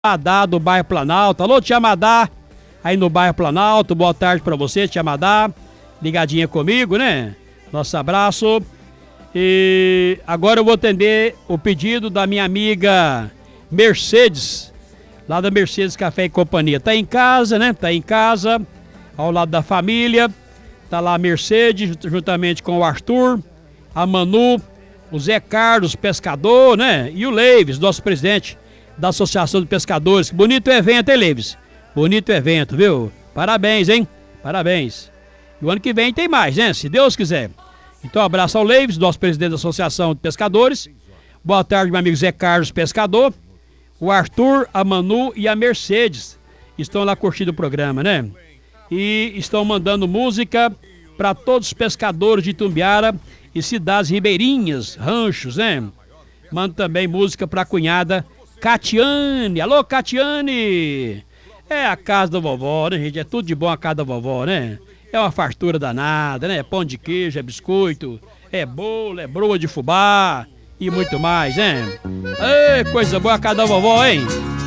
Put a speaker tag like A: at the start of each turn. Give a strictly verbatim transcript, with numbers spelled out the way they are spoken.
A: Madá do bairro Planalto. Alô, tia Madá, aí no bairro Planalto, boa tarde pra você, tia Madá, ligadinha comigo, né? Nosso abraço. E agora eu vou atender o pedido da minha amiga Mercedes, lá da Mercedes Café e Companhia. Tá em casa, né? Tá em casa, ao lado da família. Tá lá a Mercedes, juntamente com o Arthur, a Manu, o Zé Carlos, pescador, né? E o Leives, nosso presidente da Associação de Pescadores. Bonito evento, hein, Leives? Bonito evento, viu? Parabéns, hein? Parabéns. E o ano que vem tem mais, né? Se Deus quiser. Então, um abraço ao Leives, nosso presidente da Associação de Pescadores. Boa tarde, meu amigo Zé Carlos, pescador. O Arthur, a Manu e a Mercedes estão lá curtindo o programa, né? E estão mandando música para todos os pescadores de Itumbiara e cidades ribeirinhas, ranchos, né? Manda também música para a cunhada Catiane. Alô, Catiane! É a casa da vovó, né, gente? É tudo de bom a casa da vovó, né? É uma fartura danada, né? Pão de queijo, é biscoito, é bolo, é broa de fubá e muito mais, né? Ei, coisa boa a casa da vovó, hein?